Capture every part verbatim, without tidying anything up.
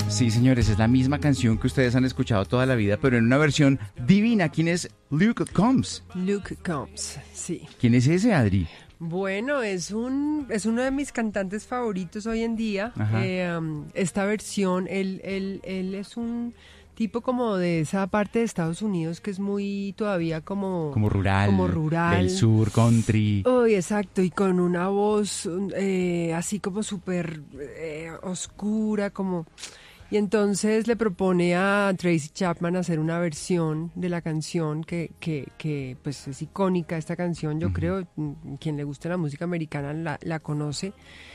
Sí, señores, es la misma canción que ustedes han escuchado toda la vida, pero en una versión divina. ¿Quién es Luke Combs? Luke Combs, sí. ¿Quién es ese, Adri? Bueno, es un es uno de mis cantantes favoritos hoy en día. Eh, um, esta versión, él, él, él es un tipo como de esa parte de Estados Unidos que es muy todavía como... Como rural. Como rural. Del sur, country. Uy, exacto, y con una voz eh, así como súper eh, oscura, como... Y entonces le propone a Tracy Chapman hacer una versión de la canción que, que, que pues es icónica esta canción, yo uh-huh. creo, quien le gusta la música americana la, la conoce.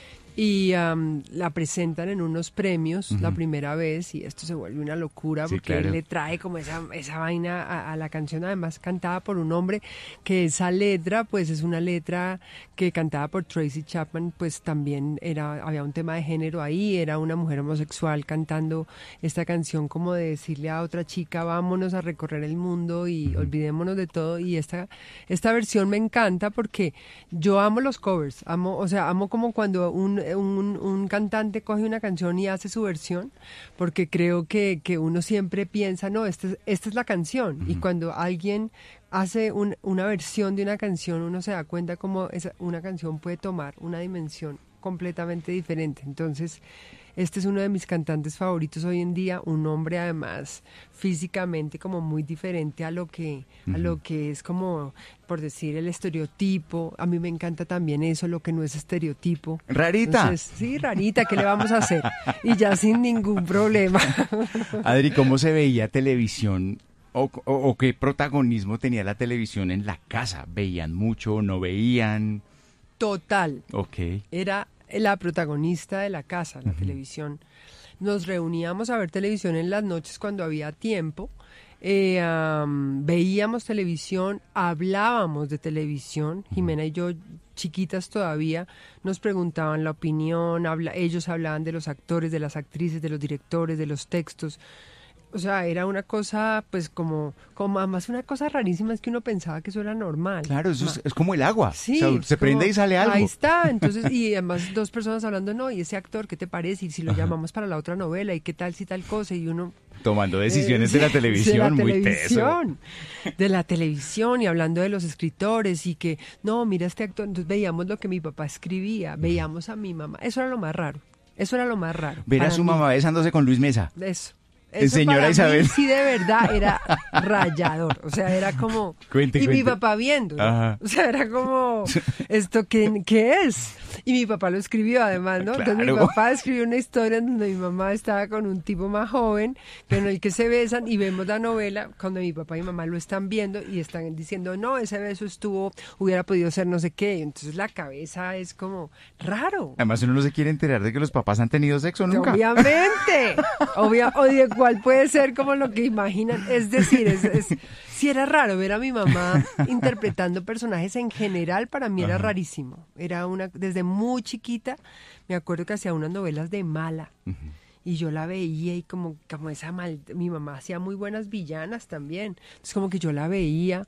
Y um, la presentan en unos premios uh-huh. la primera vez y esto se vuelve una locura sí, porque claro. él le trae como esa, esa vaina a, a la canción, además cantada por un hombre, que esa letra pues es una letra que cantada por Tracy Chapman, pues también era había un tema de género ahí, era una mujer homosexual cantando esta canción como de decirle a otra chica vámonos a recorrer el mundo y uh-huh. olvidémonos de todo, y esta, esta versión me encanta porque yo amo los covers, amo, o sea, amo como cuando un Un, un cantante coge una canción y hace su versión, porque creo que, que uno siempre piensa, no, esta es, esta es la canción, uh-huh. y cuando alguien hace un, una versión de una canción, uno se da cuenta como esa, una canción puede tomar una dimensión completamente diferente. Entonces, este es uno de mis cantantes favoritos hoy en día, un hombre además físicamente como muy diferente a lo que uh-huh. a lo que es como, por decir, el estereotipo. A mí me encanta también eso, lo que no es estereotipo. Rarita. Entonces, sí, rarita, ¿qué le vamos a hacer? Y ya sin ningún problema. Adri, ¿cómo se veía televisión o, o, o qué protagonismo tenía la televisión en la casa? ¿Veían mucho, no veían? Total. Ok. Era la protagonista de la casa, la uh-huh. televisión. Nos reuníamos a ver televisión en las noches cuando había tiempo, eh, um, veíamos televisión, hablábamos de televisión, uh-huh. Jimena y yo, chiquitas todavía, nos preguntaban la opinión, habla, ellos hablaban de los actores, de las actrices, de los directores, de los textos. O sea, era una cosa, pues, como, como además una cosa rarísima, es que uno pensaba que eso era normal. Claro, eso es, es como el agua. Sí. O sea, se prende como, y sale algo. Ahí está, entonces, y además dos personas hablando, no, y ese actor, ¿qué te parece? Y si lo Ajá. llamamos para la otra novela, y qué tal, si tal cosa, y uno... Tomando decisiones eh, de la televisión, de la muy televisión, teso. De la televisión, y hablando de los escritores, y que, no, mira este actor, entonces veíamos lo que mi papá escribía, veíamos a mi mamá, eso era lo más raro, eso era lo más raro. Ver a su mí. mamá besándose con Luis Mesa. Eso. Eso señora para Isabel. Mí, sí, de verdad, era rayador. O sea, era como... Cuente, y cuente. mi papá viendo. O sea, era como... ¿Esto qué, qué es? Y mi papá lo escribió además, ¿no? Claro. Entonces mi papá escribió una historia en donde mi mamá estaba con un tipo más joven, con el que se besan, y vemos la novela cuando mi papá y mi mamá lo están viendo y están diciendo, no, ese beso estuvo, hubiera podido ser no sé qué. Entonces la cabeza es como raro. Además uno no se quiere enterar de que los papás han tenido sexo nunca. Obviamente. Obvia, o de cuál puede ser como lo que imaginan. Es decir, es, es, si era raro ver a mi mamá interpretando personajes en general, para mí era Ajá. rarísimo. Era una, desde muy chiquita, me acuerdo que hacía unas novelas de mala. Uh-huh. Y yo la veía y como, como esa mal... Mi mamá hacía muy buenas villanas también. Entonces como que yo la veía.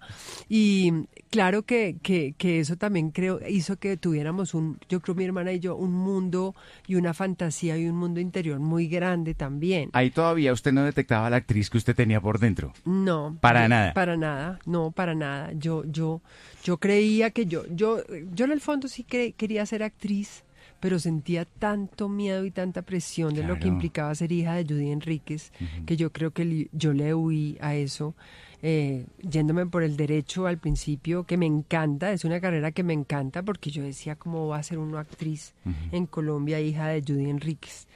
Y claro que, que, que eso también creo hizo que tuviéramos un... Yo creo mi hermana y yo, un mundo y una fantasía y un mundo interior muy grande también. Ahí todavía usted no detectaba la actriz que usted tenía por dentro. No. Para yo, nada. Para nada. No, para nada. Yo, yo, yo creía que yo... Yo, yo en el fondo sí que, quería ser actriz, pero sentía tanto miedo y tanta presión de claro. lo que implicaba ser hija de Judy Enríquez, uh-huh. que yo creo que li, yo le huí a eso, eh, yéndome por el derecho al principio, que me encanta, es una carrera que me encanta, porque yo decía, ¿cómo va a ser una actriz uh-huh. en Colombia, hija de Judy Enríquez?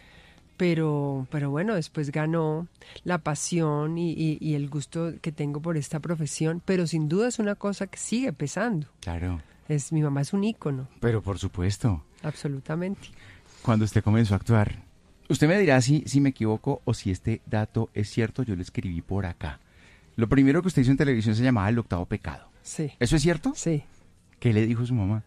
Pero, pero bueno, después ganó la pasión y, y, y el gusto que tengo por esta profesión, pero sin duda es una cosa que sigue pesando. Claro. Es, mi mamá es un ícono. Pero por supuesto. Absolutamente. Cuando usted comenzó a actuar, usted me dirá si, si me equivoco o si este dato es cierto, yo lo escribí por acá. Lo primero que usted hizo en televisión se llamaba El Octavo Pecado. Sí. ¿Eso es cierto? Sí. ¿Qué le dijo su mamá?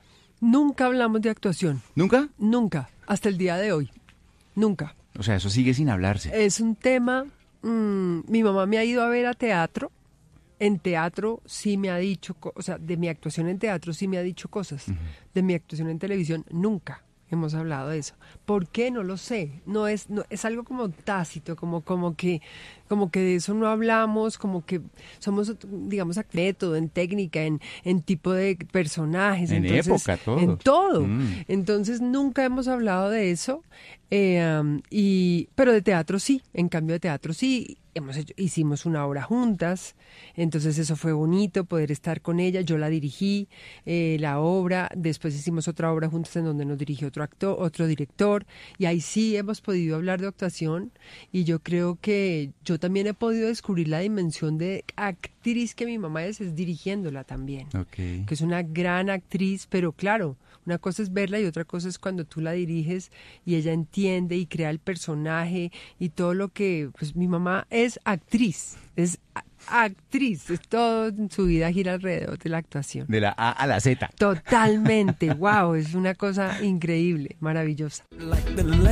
Nunca hablamos de actuación. ¿Nunca? Nunca, hasta el día de hoy. Nunca. O sea, eso sigue sin hablarse. Es un tema... Mmm, mi mamá me ha ido a ver a teatro. En teatro sí me ha dicho, o sea, de mi actuación en teatro sí me ha dicho cosas. Uh-huh. De mi actuación en televisión, nunca hemos hablado de eso. ¿Por qué? No lo sé. No es, no, es algo como tácito, como, como que, como que de eso no hablamos, como que somos, digamos, en método, en técnica, en, en tipo de personajes. En Entonces, época, todo. En todo. Mm. Entonces nunca hemos hablado de eso. Eh, um, y, pero de teatro sí. En cambio de teatro sí. Hemos hecho, hicimos una obra juntas, entonces eso fue bonito, poder estar con ella. Yo la dirigí, eh, la obra, después hicimos otra obra juntas en donde nos dirigió otro actor, otro director, y ahí sí hemos podido hablar de actuación, y yo creo que yo también he podido descubrir la dimensión de actriz que mi mamá es, es dirigiéndola también, Okay. que es una gran actriz, pero claro, una cosa es verla y otra cosa es cuando tú la diriges y ella entiende y crea el personaje y todo lo que, pues mi mamá es actriz, es a- actriz, es todo en su vida gira alrededor de la actuación. De la A a la Z. Totalmente, wow, es una cosa increíble, maravillosa. Like the